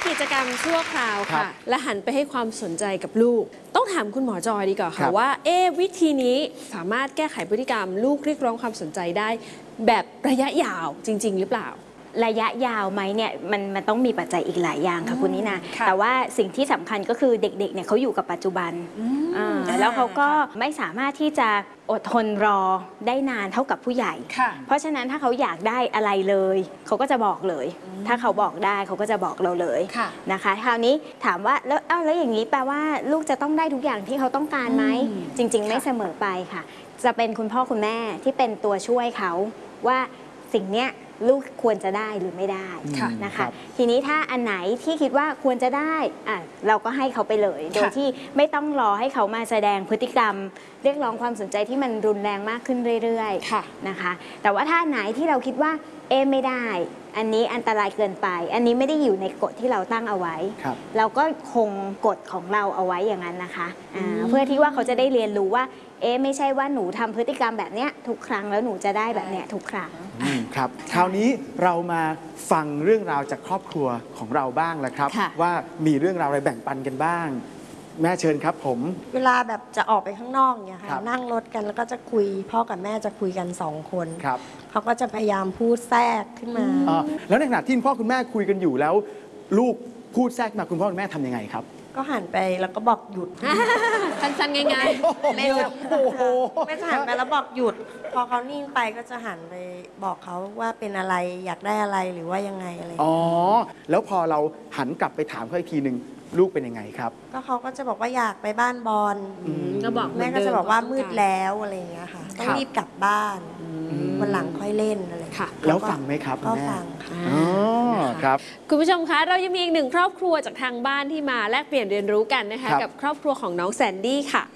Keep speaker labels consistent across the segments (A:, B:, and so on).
A: กิจกรรมชั่วคราวค่ะและหันไปให้ความสนใจกับลูกต้องถามคุณหมอจอยดีกว่าค่ะว่าวิธีนี้สามารถแก้ไขพฤติกรรมลูกเรียกร้องความสนใจได้แบบระยะยาวจริงๆหรือเปล่า
B: ระยะยาวไหมเนี่ยมันต้องมีปัจจัยอีกหลายอย่างค่ะคุณนินาแต่ว่าสิ่งที่สำคัญก็คือเด็กๆเนี่ยเขาอยู่กับปัจจุบันแล้วเขาก็ไม่สามารถที่จะอดทนรอได้นานเท่ากับผู้ใหญ่เพราะฉะนั้นถ้าเขาอยากได้อะไรเลยเขาก็จะบอกเลยถ้าเขาบอกได้เขาก็จะบอกเราเลยนะคะคราวนี้ถามว่าแล้วอย่างนี้แปลว่าลูกจะต้องได้ทุกอย่างที่เขาต้องการไหมจริงๆไม่เสมอไปค่ะจะเป็นคุณพ่อคุณแม่ที่เป็นตัวช่วยเขาว่าสิ่งเนี้ยลูกควรจะได้หรือไม่ได้นะคะทีนี้ถ้าอันไหนที่คิดว่าควรจะได้เราก็ให้เขาไปเลยโดยที่ไม่ต้องรอให้เขามาแสดงพฤติกรรมเรียกร้องความสนใจที่มันรุนแรงมากขึ้นเรื่อยๆนะคะแต่ว่าถ้าไหนที่เราคิดว่าไม่ได้อันนี้อันตรายเกินไปอันนี้ไม่ได้อยู่ในกฎที่เราตั้งเอาไว้เราก็คงกฎของเราเอาไว้อย่างนั้นนะคะเพื่อที่ว่าเขาจะได้เรียนรู้ว่าไม่ใช่ว่าหนูทำพฤติกรรมแบบเนี้ยทุกครั้งแล้วหนูจะได้แบบเนี้ยทุกครั้ง
C: ครับคราวนี้เรามาฟังเรื่องราวจากครอบครัวของเราบ้างแล้วครับว่ามีเรื่องราวอะไรแบ่งปันกันบ้างแม่เชิญครับผม
D: เวลาแบบจะออกไปข้างนอกเนี่ยค่ะนั่งรถกันแล้วก็จะคุยพ่อกับแม่จะคุยกัน2 คนเขาก็จะพยายามพูดแทรกขึ้นมา
C: แล้วในขณะที่พ่อคุณแม่คุยกันอยู่แล้วลูกพูดแทรกมาคุณพ่อคุณแม่ทำยังไงครับ
D: ก็หันไปแล้วก็บอกหยุด
A: สั้นๆง่าย
D: ๆแม่จะหันไปแล้วบอกหยุดพอเขานิ่งไปก็จะหันไปบอกเขาว่าเป็นอะไรอยากได้อะไรหรือว่ายังไงอะไร
C: แล้วพอเราหันกลับไปถามเขาอีกทีหนึ่งลูกเป็นยังไงครับ
D: ก็เขาก็จะบอกว่าอยากไปบ้านบอลแม่ก็จะบอกว่ามืดแล้วอะไรอย่างเงี้ยค่ะต้องรีบกลับบ้านวันหลังค่อยเล่นอะไร
C: ค่ะแล้วฟังไหมครับ
D: ก็ฟังค่ะ
C: ครับ
A: คุณผู้ชมคะเรายังมีอีกหนึ่งครอบครัวจากทางบ้านที่มาแลกเปลี่ยนเรียนรู้กันนะคะกับครอบครัวของน้องแซนดี้ค่ะ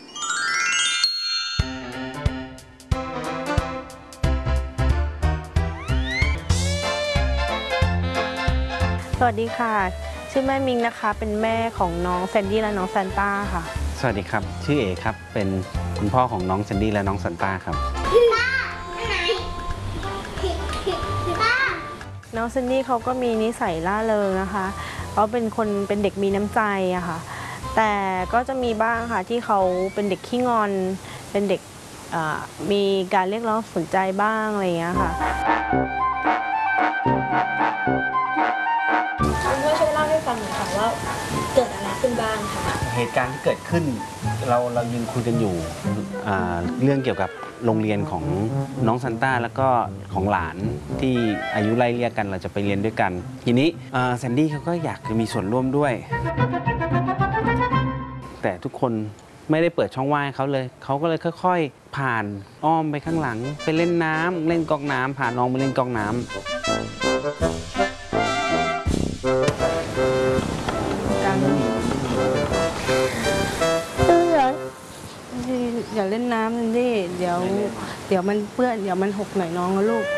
E: สวัสดีค่ะชื่อแม่มิงนะคะเป็นแม่ของน้องแซนดี้และน้องซานต้าค่ะ
F: สวัสดีครับชื่อเอครับเป็นคุณพ่อของน้องแซนดี้และน้องซานต้าครับ
E: น้องแซนดี้เขาก็มีนิสัยล่าเริงนะคะเขาเป็นเด็กมีน้ำใจอะค่ะแต่ก็จะมีบ้างค่ะที่เขาเป็นเด็กขี้งอนเป็นเด็กมีการเรียกร้องสนใจบ้างอะไรอย่างเงี้ยค่ะ
D: คุณพ่อช่วยเล่าให้ฟังหน่อยค่ะว่าเกิดอะไรขึ้นบ้างค่ะ
F: เหตุการณ์ที่เกิดขึ้นเรายังคุยกันอยู่เรื่องเกี่ยวกับโรงเรียนของน้องซันต้าแล้วก็ของหลานที่อายุไล่เลี่ยกันเราจะไปเรียนด้วยกันทีนี้แซนดี้เขาก็อยากจะมีส่วนร่วมด้วยแต่ทุกคนไม่ได้เปิดช่องว่างให้เขาเลยเขาก็เลยค่อยๆผ่านอ้อมไปข้างหลังไปเล่นน้ำเล่นก๊อกน้ำพาน้องไปเล่นก๊อกน้ำ
E: อย่าเล่นน้ำนั่นดิเดี๋ยวมันเปื้อนเดี๋ยวมันหกหน่อยน้องนะลูก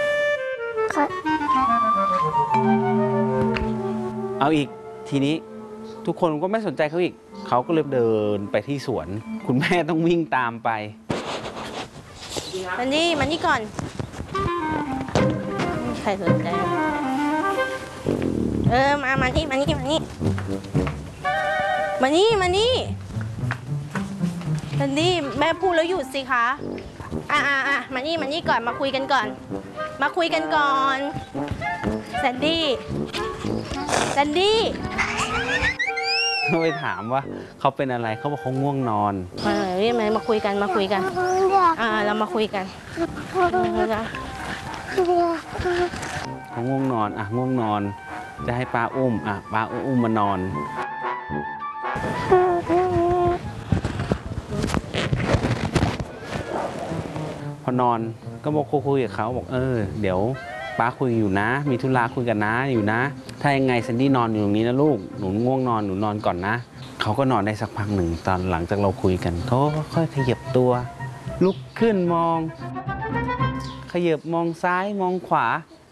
F: เอาอีกทีนี้ทุกคนก็ไม่สนใจเขาอีกเขาก็เลยเดินไปที่สวนคุณแม่ต้องวิ่งตามไป
E: มันนี่ก่อนใครสนใจมานี่มานี่แซนดี้แม่พูดแล้วหยุดสิคะมานี่ก่อนมาคุยกันก่อนแซนดี้
F: เขาไปถามว่าเขาเป็นอะไรเขาบอกเขาง่วงนอน
E: มาคุยกันเรามาคุยกัน
F: เขาง่วงนอนง่วงนอนจะให้ป้าอุ้มป้าอุ้มมานอนพอนอนก็บอกคุยกับเขาบอกเดี๋ยวป้าคุยอยู่นะมีธุระคุยกันนะอยู่นะถ้ายังไงแซนดี้นอนอยู่ตรงนี้นะลูกหนูง่วงนอนหนูนอนก่อนนะเขาก็นอนได้สักพักหนึ่งตอนหลังจากเราคุยกันเขาก็ค่อยขยับตัวลุกขึ้นมองขยับมองซ้ายมองขวา